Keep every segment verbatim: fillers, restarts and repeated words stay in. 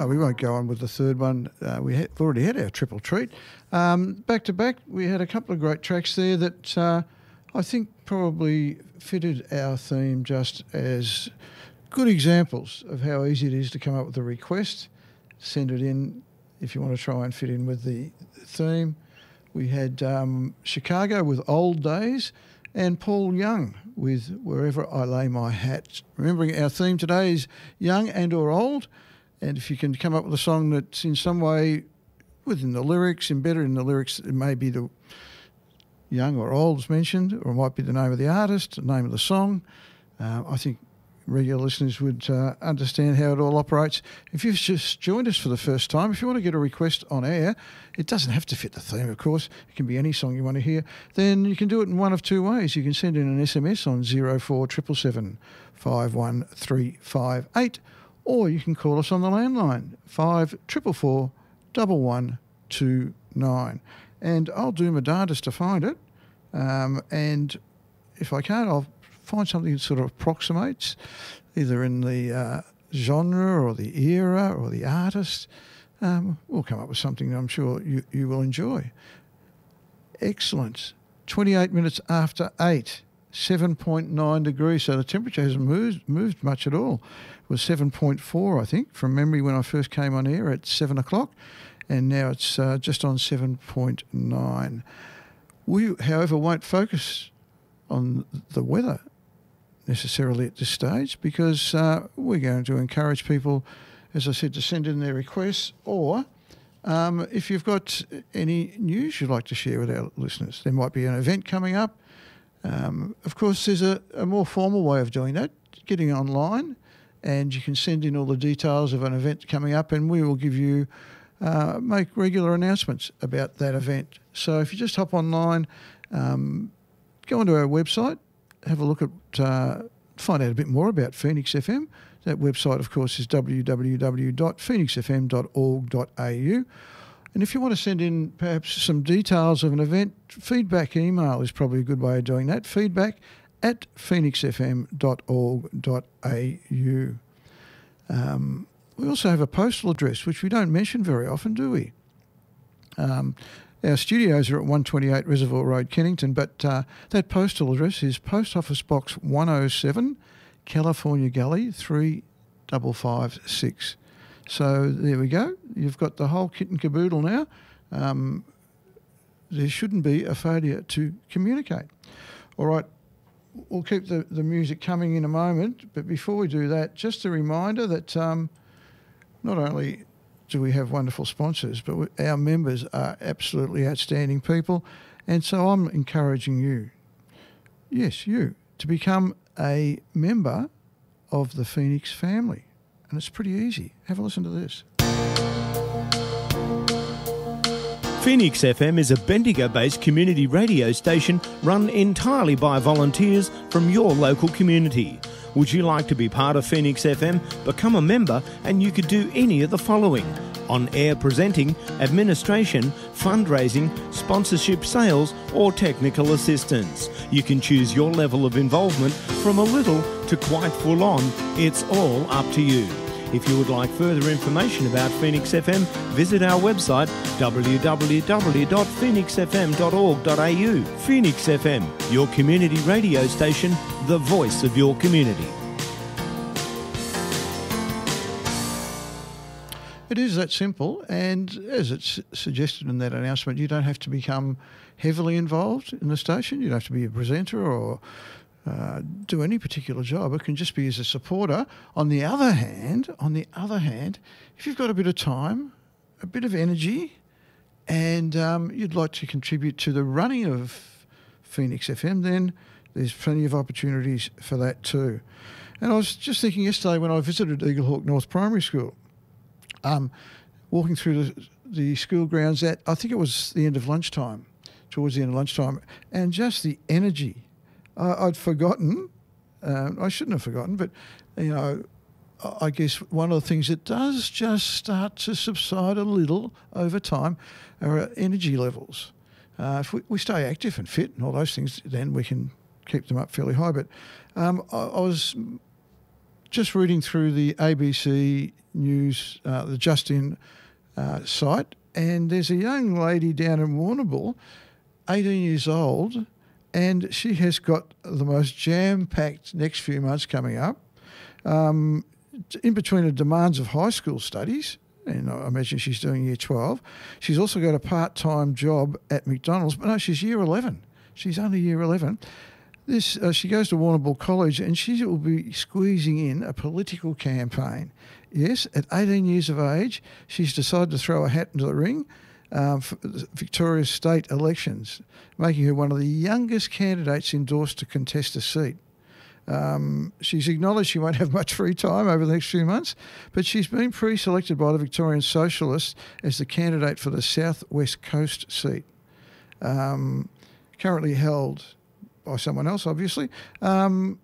No, we won't go on with the third one. Uh, we have already had our triple treat. Um, back to back, we had a couple of great tracks there that uh, I think probably fitted our theme just as good examples of how easy it is to come up with a request. Send it in if you want to try and fit in with the theme. We had um, Chicago with Old Days and Paul Young with Wherever I Lay My Hat. Remembering our theme today is young and or old, and if you can come up with a song that's in some way within the lyrics, embedded in the lyrics, it may be the young or old as mentioned, or it might be the name of the artist, the name of the song. Uh, I think regular listeners would uh, understand how it all operates. If you've just joined us for the first time, if you want to get a request on air, it doesn't have to fit the theme, of course. It can be any song you want to hear. Then you can do it in one of two ways. You can send in an S M S on zero four seven seven, five one three five eight, or you can call us on the landline, five four four four, one one two nine. And I'll do my darndest to find it. Um, and if I can't, I'll find something that sort of approximates either in the uh, genre or the era or the artist. Um, we'll come up with something that I'm sure you, you will enjoy. Excellent. twenty-eight minutes after eight, seven point nine degrees. So the temperature hasn't moved, moved much at all. It was seven point four, I think, from memory when I first came on air at seven o'clock. And now it's uh, just on seven point nine. We, however, won't focus on the weather necessarily at this stage, because uh, we're going to encourage people, as I said, to send in their requests, or um, if you've got any news you'd like to share with our listeners. There might be an event coming up. Um, of course, there's a, a more formal way of doing that, getting online, and you can send in all the details of an event coming up, and we will give you, uh, make regular announcements about that event. So if you just hop online, um, go onto our website, have a look at, uh, find out a bit more about Phoenix F M. That website, of course, is w w w dot phoenix f m dot org dot a u. And if you want to send in perhaps some details of an event, feedback email is probably a good way of doing that. Feedback at phoenix f m dot org dot a u. Um, we also have a postal address, which we don't mention very often, do we? Um, Our studios are at one twenty-eight Reservoir Road, Kennington, but uh, that postal address is Post Office Box one oh seven, California Gully three five five six. So there we go. You've got the whole kit and caboodle now. Um, there shouldn't be a failure to communicate. All right, we'll keep the, the music coming in a moment, but before we do that, just a reminder that um, not only do we have wonderful sponsors, but we, our members are absolutely outstanding people. And so I'm encouraging you, yes, you, to become a member of the Phoenix family. And it's pretty easy. Have a listen to this. Phoenix F M is a Bendigo-based community radio station run entirely by volunteers from your local community. Would you like to be part of Phoenix F M? Become a member and you could do any of the following: on-air presenting, administration, fundraising, sponsorship, sales or technical assistance. You can choose your level of involvement from a little to quite full on. It's all up to you. If you would like further information about Phoenix F M, visit our website w w w dot phoenix f m dot org dot a u. Phoenix F M, your community radio station, the voice of your community. It is that simple, and as it's suggested in that announcement, you don't have to become heavily involved in the station. You don't have to be a presenter or uh, do any particular job. It can just be as a supporter. On the other hand, on the other hand, if you've got a bit of time, a bit of energy, and um, you'd like to contribute to the running of Phoenix F M, then there's plenty of opportunities for that too. And I was just thinking yesterday when I visited Eaglehawk North Primary School, Um, walking through the, the school grounds at, I think it was the end of lunchtime, towards the end of lunchtime, and just the energy. I, I'd forgotten, uh, I shouldn't have forgotten, but, you know, I guess one of the things that does just start to subside a little over time are our energy levels. Uh, if we, we stay active and fit and all those things, then we can keep them up fairly high. But um, I, I was just reading through the A B C News, uh, the Justin uh, site, and there's a young lady down in Warrnambool, eighteen years old, and she has got the most jam-packed next few months coming up. Um, in between the demands of high school studies, and I imagine she's doing year twelve, she's also got a part-time job at McDonald's, but no, she's year eleven. She's only year eleven. This uh, she goes to Warrnambool College, and she will be squeezing in a political campaign. Yes, at eighteen years of age, she's decided to throw a hat into the ring um, for Victoria's state elections, making her one of the youngest candidates endorsed to contest a seat. Um, she's acknowledged she won't have much free time over the next few months, but she's been pre-selected by the Victorian Socialists as the candidate for the South West Coast seat, um, currently held by someone else, obviously. Um,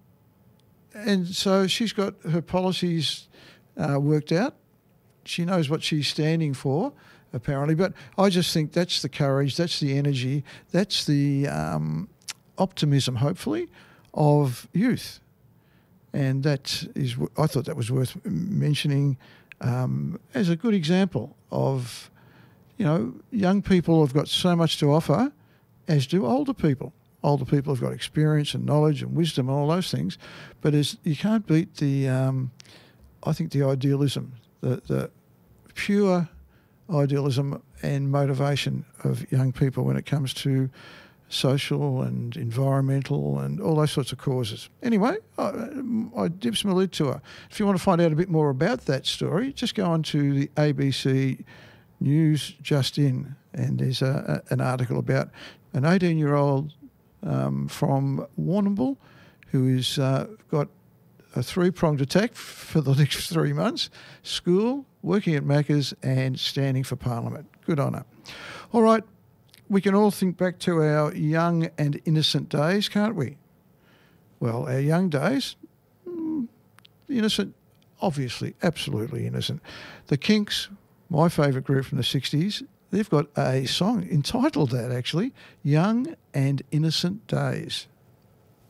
and so she's got her policies uh, worked out. She knows what she's standing for, apparently. But I just think that's the courage, that's the energy, that's the um, optimism, hopefully, of youth. And that is, I thought that was worth mentioning um, as a good example of, you know, young people have got so much to offer, as do older people. Older people have got experience and knowledge and wisdom and all those things, but as you can't beat the, um, I think the idealism, the, the pure idealism and motivation of young people when it comes to social and environmental and all those sorts of causes. Anyway, I, I dips my lid to her. If you want to find out a bit more about that story, just go on to the A B C News Just In, and there's a, a, an article about an eighteen-year-old um, from Warrnambool who has uh, got a three-pronged attack for the next three months: school, working at Macca's, and standing for Parliament. Good on her. All right. We can all think back to our young and innocent days, can't we? Well, our young days, mm, innocent, obviously, absolutely innocent. The Kinks, my favourite group from the sixties, they've got a song entitled that, actually, Young and Innocent Days.